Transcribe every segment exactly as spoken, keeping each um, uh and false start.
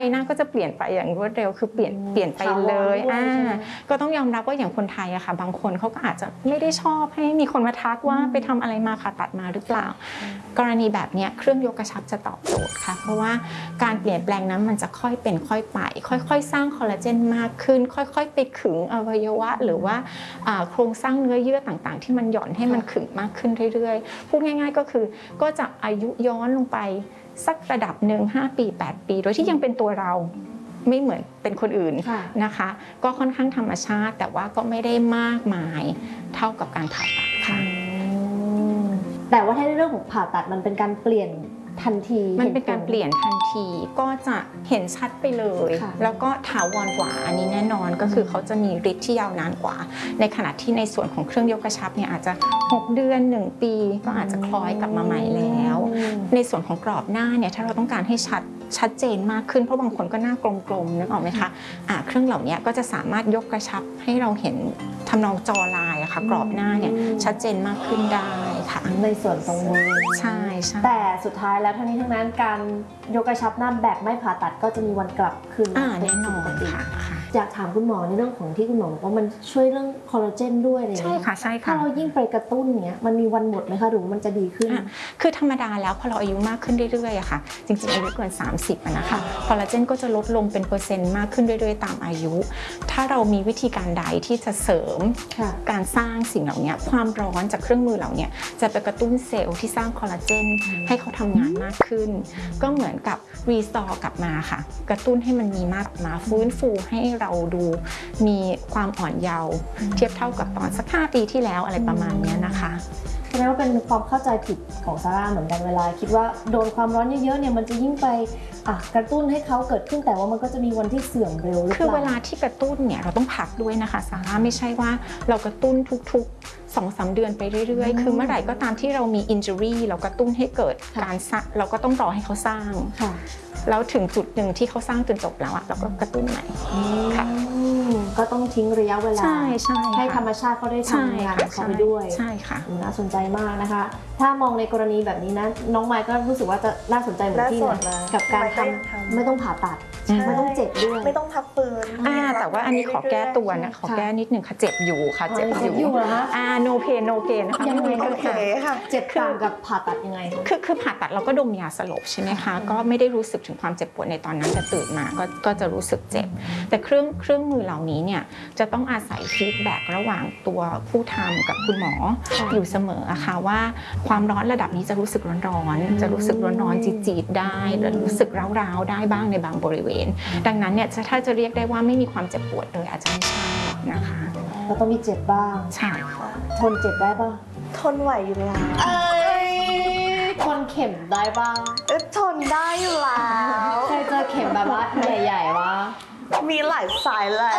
หน้าก็จะเปลี่ยนไปอย่างรวดเร็วคือเปลี่ยนเปลี่ยนไปเลยอ่าก็ต้องยอมรับว่าอย่างคนไทยอะค่ะบางคนเขาก็อาจจะไม่ได้ชอบให้มีคนมาทักว่าไปทำอะไรมาผ่าตัดมาหรือเปล่ากรณีแบบนี้เครื่องยกกระชับจะตอบโจทย์ค่ะเพราะว่าการเปลี่ยนแปลงนั้นมันจะค่อยเป็นค่อยไปค่อยๆสร้างคอลลาเจนมากขึ้นค่อยๆไปขึงอวัยวะหรือว่าโครงสร้างเนื้อเยื่อต่างๆที่มันหย่อนให้มันขึงมากขึ้นเรื่อยๆพูดง่ายๆก็คือก็จะอายุย้อนลงไปสักระดับหนึ่งห้าปีแปดปีโดยที่ยังเป็นตัวเราไม่เหมือนเป็นคนอื่นนะคะก็ค่อนข้างธรรมชาติแต่ว่าก็ไม่ได้มากมายเท่ากับการผ่าตัดค่ะแต่ว่าถ้าในเรื่องของผ่าตัดมันเป็นการเปลี่ยนทันทีมันเป็นการเปลี่ยนทันทีก็จะเห็นชัดไปเลยแล้วก็ถาวรกว่าอันนี้แน่นอนก็คือเขาจะมีฤทธิ์ที่ยาวนานกว่าในขณะที่ในส่วนของเครื่องยกกระชับเนี่ยอาจจะหกเดือนหนึ่งปีก็อาจจะคล้อยกลับมาใหม่แล้วในส่วนของกรอบหน้าเนี่ยถ้าเราต้องการให้ชัดชัดเจนมากขึ้นเพราะบางคนก็หน้ากลมๆนึกออกไหมคะอ่าเครื่องเหล่านี้ก็จะสามารถยกกระชับให้เราเห็นทำนองจอลายอะค่ะกรอบหน้าเนี่ยชัดเจนมากขึ้นได้ค่ะในส่วนตรงนี้ใช่ใช่แต่สุดท้ายแล้วทั้งนี้ทั้งนั้นการยกกระชับหน้าแบบไม่ผ่าตัดก็จะมีวันกลับคืนแน่นอนค่ะอยากถามคุณหมอในเรื่องของที่คุณหมอบอกว่ามันช่วยเรื่องคอลลาเจนด้วยอะไรอย่างเงี้ยใช่ค่ะใช่ค่ะถ้าเรายิ่งไปกระตุ้นเนี้ยมันมีวันหมดไหมคะหรือมันจะดีขึ้นคือธรรมดาแล้วพอเราอายุมากขึ้นเรื่อยๆอะค่ะจริงๆอายุเกินสามสิบอะนะคะคอลลาเจนก็จะลดลงเป็นเปอร์เซ็นต์มากขึ้นเรื่อยๆตามอายุถ้าเรามีวิธีการใดที่จะเสริมการสร้างสิ่งเหล่านี้ความร้อนจากเครื่องมือเหล่านี้จะไปกระตุ้นเซลล์ที่สร้างคอลลาเจนให้เขาทำงานมากขึ้นก็เหมือนกับรีสตอร์กลับมาค่ะกระตุ้นให้มันมีมากมาฟื้นฟูให้เราดูมีความอ่อนเยาว์เทียบเท่ากับตอนสักห้าปีที่แล้วอะไรประมาณนี้นะคะแสดงว่าเป็นความเข้าใจผิดของซาร่าเหมือนกันเวลาคิดว่าโดนความร้อนเยอะๆเนี่ยมันจะยิ่งไปกระตุ้นให้เขาเกิดขึ้นแต่ว่ามันก็จะมีวันที่เสื่อมเร็วหรือเปล่าคือเวลาที่กระตุ้นเนี่ยเราต้องพักด้วยนะคะซาร่าไม่ใช่ว่าเรากระตุ้นทุกๆ สองสาม เดือนไปเรื่อยๆคือเมื่อไหร่ก็ตามที่เรามี injury เรากระตุ้นให้เกิดการสร้างเราก็ต้องรอให้เขาสร้างแล้วถึงจุดหนึ่งที่เขาสร้างจนจบแล้วอะเราก็กระตุ้นใหม่ค่ะก็ต้องทิ้งระยะเวลาใช่ใช่ให้ธรรมชาติเขาได้ทำงานของเขาไปด้วยใช่ค่ะน่าสนใจมากนะคะถ้ามองในกรณีแบบนี้นะน้องไมค์ก็รู้สึกว่าจะน่าสนใจเหมือนที่นะกับการทำไม่ต้องผ่าตัดไม่ต้องเจ็บด้วยไม่ต้องพักฟื้นแต่ว่าอันนี้ขอแก้ตัวนะขอแก้นิดนึงค่ะเจ็บอยู่ค่ะเจ็บอยู่อ่า no pain no gain นะคะยังไงก็ค่ะเจ็บต่างกับผ่าตัดยังไงคือคือผ่าตัดเราก็ดมยาสลบใช่ไหมคะก็ไม่ได้รู้สึกถึงความเจ็บปวดในตอนนั้นแต่ตื่นมาก็ก็จะรู้สึกเจ็บแต่เครื่องเครื่องมือเหล่านี้เนี่ยจะต้องอาศัยฟีดแบ็กระหว่างตัวผู้ทำกับคุณหมออยู่เสมออะค่ะว่าความร้อนระดับนี้จะรู้สึกร้อนๆจะรู้สึกร้อนๆจีดๆได้หรือรู้สึกร้าวๆได้บ้างในบางบริเวณดังนั้นเนี่ยถ้าจะเรียกได้ว่าไม่มีความเจ็บปวดเลยอาจจะไม่ใช่นะคะก็ต้องมีเจ็บบ้างใช่ค่ะทนเจ็บได้ป่ะทนไหวอยู่แล้วทนเข็มได้บ้างทนได้อยู่แล้วเคยเจอเข็มแบบว่าใหญ่ๆวะมีหลายสายเลย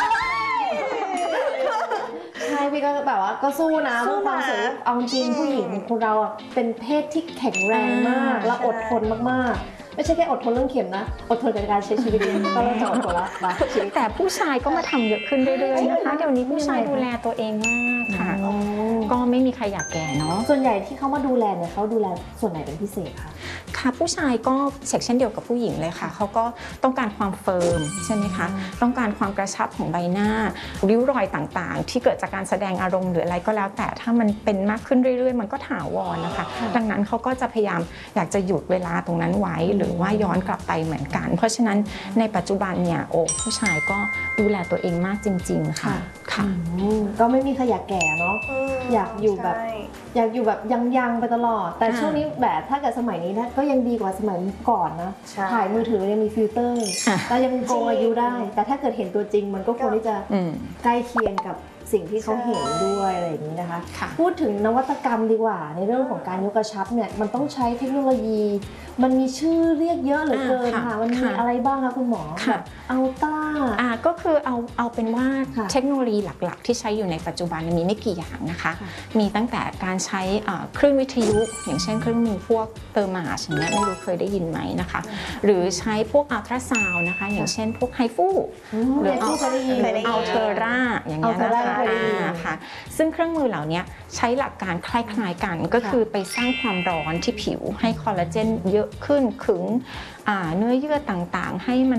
ใช่พี่ก็แบบว่าก็สู้นะเพื่อความสุขเอาจริงผู้หญิงคนเราเป็นเพศที่แข็งแรงมากและอดทนมากๆไม่ใช่แค่อดทนเรื่องเข็มนะอดทนกับการใช้ชีวิตก็เริ่มจะอดทนละแต่ผู้ชายก็มาทำเยอะขึ้นเรื่อยๆนะคะเดี๋ยวนี้ผู้ชายดูแลตัวเองมากค่ะก็ไม่มีใครอยากแก่เนาะส่วนใหญ่ที่เขามาดูแลเนี่ยเขาดูแลส่วนไหนเป็นพิเศษคะค่ะผู้ชายก็เช็คเช่นเดียวกับผู้หญิงเลยค่ะเขาก็ต้องการความเฟิร์มใช่ไหมคะต้องการความกระชับของใบหน้าริ้วรอยต่างๆที่เกิดจากการแสดงอารมณ์หรืออะไรก็แล้วแต่ถ้ามันเป็นมากขึ้นเรื่อยๆมันก็ถาวรนะคะดังนั้นเขาก็จะพยายามอยากจะหยุดเวลาตรงนั้นไว้หรือว่าย้อนกลับไปเหมือนกันเพราะฉะนั้นในปัจจุบันเนี่ยโอ้ผู้ชายก็ดูแลตัวเองมากจริงๆค่ะค่ะก็ไม่มีใครอยากแก่เนาะอยากอยู่แบบอยากอยู่แบบยังๆไปตลอดแต่ช่วงนี้แบบถ้าเกิดสมัยนี้นะก็ยังดีกว่าสมัยก่อนนะถ่ายมือถือยังมีฟิลเตอร์แล้วยังโกงอายุได้แต่ถ้าเกิดเห็นตัวจริงมันก็ควรที่จะใกล้เคียงกับสิ่งที่เขาเห็นด้วยอะไรอย่างนี้นะคะพูดถึงนวัตกรรมดีกว่าในเรื่องของการยกกระชับเนี่ยมันต้องใช้เทคโนโลยีมันมีชื่อเรียกเยอะเหลือเกินค่ะมันมีอะไรบ้างคะคุณหมอแบบอัลต้าอ่าก็คือเอาเอาเป็นว่าเทคโนโลยีหลักๆที่ใช้อยู่ในปัจจุบันมีไม่กี่อย่างนะคะมีตั้งแต่การใช้เครื่องวิทยุอย่างเช่นเครื่องมือพวกเตอร์มาชอย่างเงี้ยไม่รู้เคยได้ยินไหมนะคะหรือใช้พวกอัลตราซาวน์นะคะอย่างเช่นพวกไฮฟูหรืออัลเทอร่าอย่างเงี้ยนะคะค่ะซึ่งเครื่องมือเหล่านี้ใช้หลักการคล้ายๆกันก็คือไปสร้างความร้อนที่ผิวให้คอลลาเจนเยอะขึ้นขึงเนื้อเยื่อต่างๆให้มัน